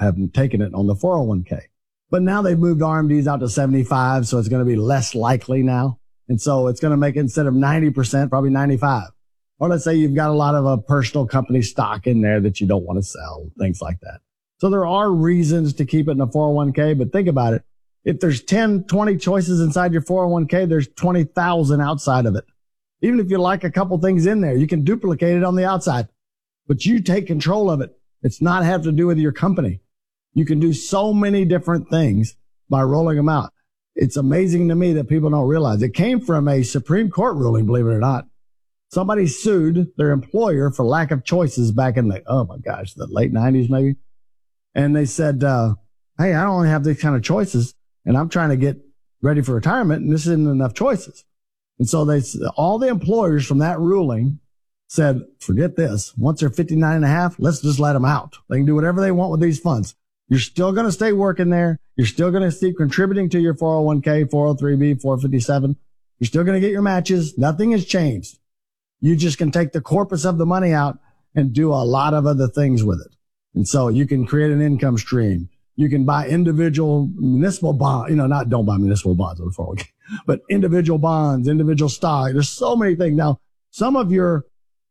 401k. But now they've moved RMDs out to 75, so it's going to be less likely now. And so it's going to make it, instead of 90%, probably 95. Or let's say you've got a lot of a personal company stock in there that you don't want to sell, things like that. So there are reasons to keep it in a 401k, but think about it. If there's 10, 20 choices inside your 401k, there's 20,000 outside of it. Even if you like a couple things in there, you can duplicate it on the outside, but you take control of it. It's not have to do with your company. You can do so many different things by rolling them out. It's amazing to me that people don't realize it came from a Supreme Court ruling, believe it or not. Somebody sued their employer for lack of choices back in the late 90s maybe. And they said, hey, I don't have these kind of choices, and I'm trying to get ready for retirement, and this isn't enough choices. And so all the employers from that ruling said, forget this. Once they're 59 and a half, let's just let them out. They can do whatever they want with these funds. You're still going to stay working there. You're still going to keep contributing to your 401k, 403b, 457. You're still going to get your matches. Nothing has changed. You just can take the corpus of the money out and do a lot of other things with it. And so you can create an income stream. You can buy individual municipal bonds, don't buy municipal bonds on the 401k, but individual bonds, individual stock. There's so many things. Now, some of your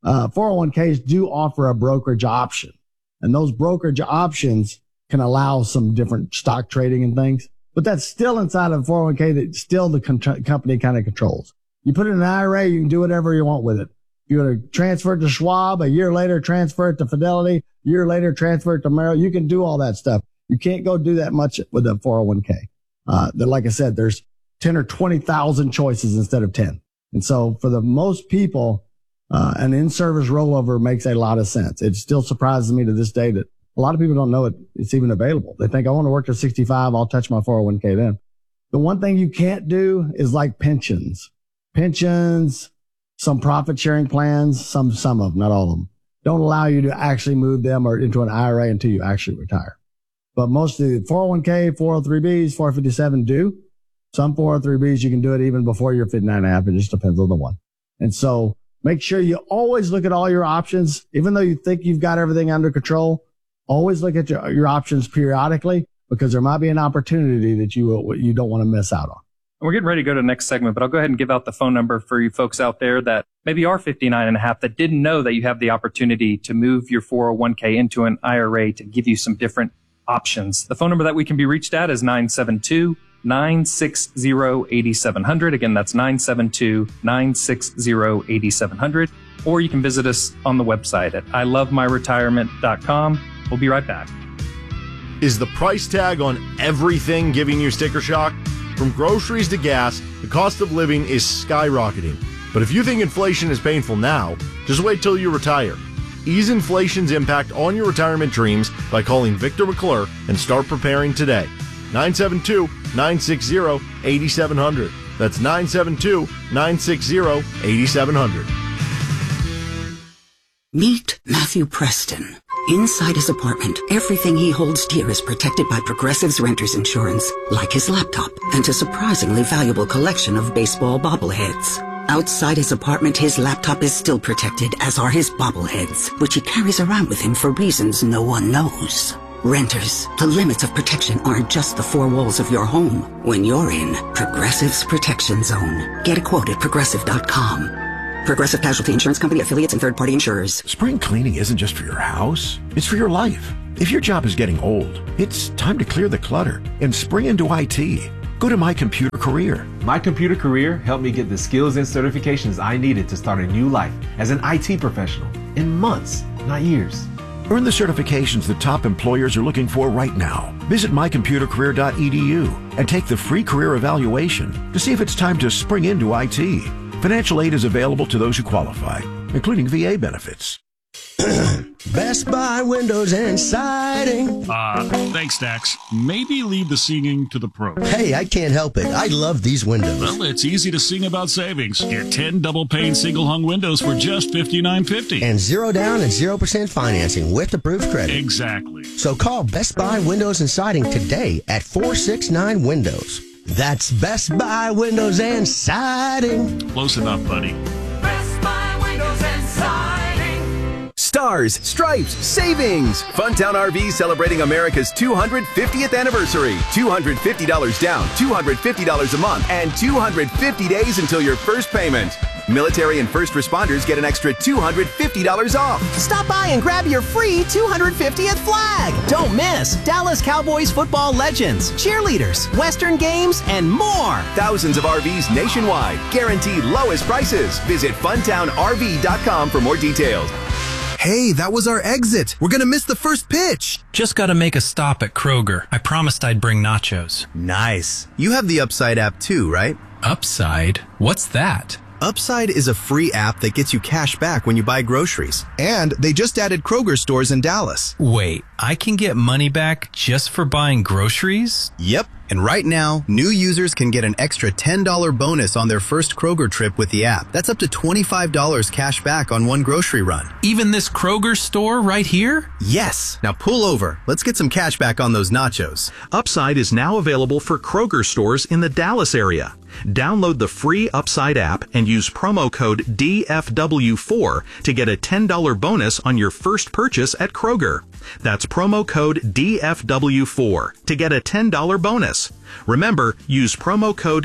401ks do offer a brokerage option, and those brokerage options can allow some different stock trading and things, but that's still inside of 401k that still the company kind of controls. You put it in an IRA, you can do whatever you want with it. You want to transfer it to Schwab, a year later transfer it to Fidelity, a year later transfer it to Merrill. You can do all that stuff. You can't go do that much with a 401k. Like I said, there's 10 or 20,000 choices instead of 10. And so for the most people, an in-service rollover makes a lot of sense. It still surprises me to this day that a lot of people don't know it's even available. They think, I want to work to 65. I'll touch my 401k then. The one thing you can't do is like pensions. Pensions, some profit sharing plans, some of them, not all of them, don't allow you to actually move them or into an IRA until you actually retire. But most of the 401k, 403bs, 457 do. Some 403bs, you can do it even before you're 59 and a half. It just depends on the one. And so make sure you always look at all your options. Even though you think you've got everything under control, always look at your options periodically, because there might be an opportunity that you don't want to miss out on. We're getting ready to go to the next segment, but I'll go ahead and give out the phone number for you folks out there that maybe are 59 and a half that didn't know that you have the opportunity to move your 401k into an IRA to give you some different options. The phone number that we can be reached at is 972-960-8700. Again, that's 972-960-8700. Or you can visit us on the website at ilovemyretirement.com. We'll be right back. Is the price tag on everything giving you sticker shock? From groceries to gas, the cost of living is skyrocketing. But if you think inflation is painful now, just wait till you retire. Ease inflation's impact on your retirement dreams by calling Victor McClure and start preparing today. 972-960-8700. That's 972-960-8700. Meet Matthew Preston. Inside his apartment, everything he holds dear is protected by Progressive's Renter's Insurance, like his laptop and a surprisingly valuable collection of baseball bobbleheads. Outside his apartment, his laptop is still protected, as are his bobbleheads, which he carries around with him for reasons no one knows. Renters, the limits of protection aren't just the four walls of your home. When you're in Progressive's Protection Zone, get a quote at Progressive.com. Progressive Casualty Insurance Company, affiliates, and third-party insurers. Spring cleaning isn't just for your house, it's for your life. If your job is getting old, it's time to clear the clutter and spring into IT. Go to My Computer Career. My Computer Career helped me get the skills and certifications I needed to start a new life as an IT professional in months, not years. Earn the certifications that top employers are looking for right now. Visit mycomputercareer.edu and take the free career evaluation to see if it's time to spring into IT. Financial aid is available to those who qualify, including VA benefits. Best Buy Windows and Siding. Thanks, Dax. Maybe leave the singing to the pros. Hey, I can't help it. I love these windows. Well, it's easy to sing about savings. Get 10 double-pane single-hung windows for just $59.50. And 0 down and 0% financing with approved credit. Exactly. So call Best Buy Windows and Siding today at 469 Windows. That's Best Buy Windows and Siding. Close enough, buddy. Best Buy Windows and Siding. Stars, Stripes, Savings. Funtown RV celebrating America's 250th anniversary. $250 down, $250 a month, and 250 days until your first payment. Military and first responders get an extra $250 off. Stop by and grab your free 250th flag. Don't miss Dallas Cowboys football legends, cheerleaders, Western games, and more. Thousands of RVs nationwide. Guaranteed lowest prices. Visit funtownrv.com for more details. Hey, that was our exit. We're gonna miss the first pitch. Just gotta make a stop at Kroger. I promised I'd bring nachos. Nice. You have the Upside app too, right? Upside? What's that? Upside is a free app that gets you cash back when you buy groceries. And they just added Kroger stores in Dallas. Wait, I can get money back just for buying groceries? Yep. And right now, new users can get an extra $10 bonus on their first Kroger trip with the app. That's up to $25 cash back on one grocery run. Even this Kroger store right here? Yes. Now pull over. Let's get some cash back on those nachos. Upside is now available for Kroger stores in the Dallas area. Download the free Upside app and use promo code DFW4 to get a $10 bonus on your first purchase at Kroger. That's promo code DFW4 to get a $10 bonus. Remember, use promo code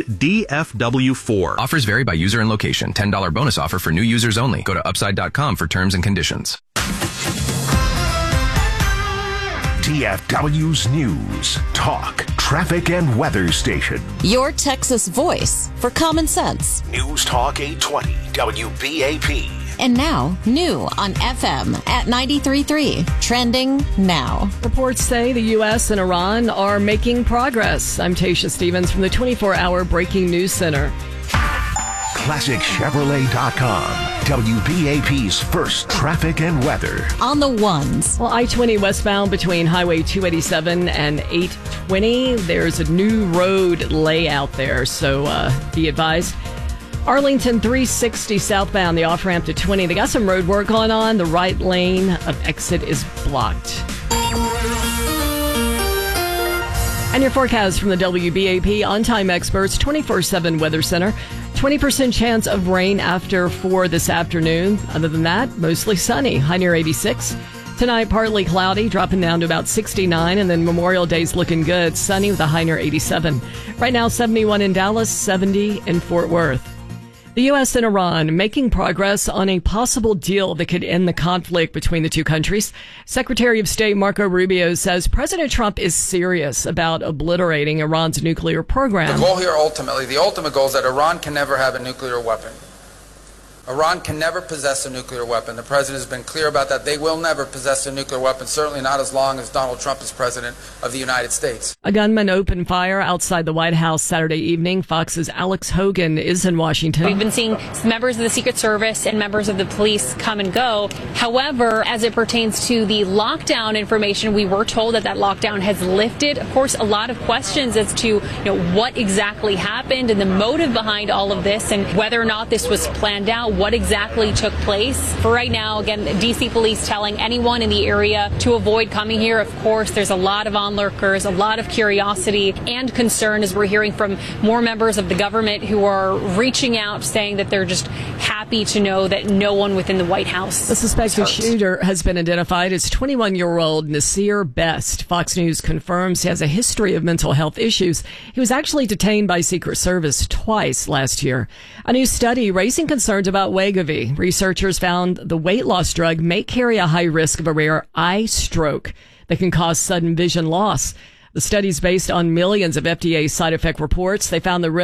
DFW4. Offers vary by user and location. $10 bonus offer for new users only. Go to upside.com for terms and conditions. TFW's News, Talk, Traffic, and Weather Station. Your Texas voice for common sense. News Talk 820 WBAP. And now, new on FM at 93.3. Trending now. Reports say the U.S. and Iran are making progress. I'm Tasha Stevens from the 24-hour Breaking News Center. ClassicChevrolet.com. WBAP's first traffic and weather. On the ones. Well, I-20 westbound between Highway 287 and 820. There's a new road layout there, so be advised. Arlington 360 southbound, the off-ramp to 20. They got some road work going on. The right lane of exit is blocked. And your forecast from the WBAP On-Time Experts 24/7 Weather Center. 20% chance of rain after 4 this afternoon. Other than that, mostly sunny. High near 86. Tonight, partly cloudy, dropping down to about 69. And then Memorial Day's looking good. Sunny with a high near 87. Right now, 71 in Dallas, 70 in Fort Worth. The U.S. and Iran making progress on a possible deal that could end the conflict between the two countries. Secretary of State Marco Rubio says President Trump is serious about obliterating Iran's nuclear program. The goal here ultimately, the ultimate goal is that Iran can never have a nuclear weapon. Iran can never possess a nuclear weapon. The president has been clear about that. They will never possess a nuclear weapon, certainly not as long as Donald Trump is president of the United States. A gunman opened fire outside the White House Saturday evening. Fox's Alex Hogan is in Washington. We've been seeing members of the Secret Service and members of the police come and go. However, as it pertains to the lockdown information, we were told that lockdown has lifted. Of course, a lot of questions as to what exactly happened and the motive behind all of this and whether or not this was planned out. what exactly took place. For right now, again, DC police telling anyone in the area to avoid coming here. Of course, there's a lot of onlookers, a lot of curiosity and concern as we're hearing from more members of the government who are reaching out saying that they're just happy to know that no one within the White House. The suspected shooter has been identified as 21-year-old Nasir Best. Fox News confirms he has a history of mental health issues. He was actually detained by Secret Service twice last year. A new study raising concerns about Wegovy. Researchers found the weight loss drug may carry a high risk of a rare eye stroke that can cause sudden vision loss. The study is based on millions of FDA side effect reports. They found the risk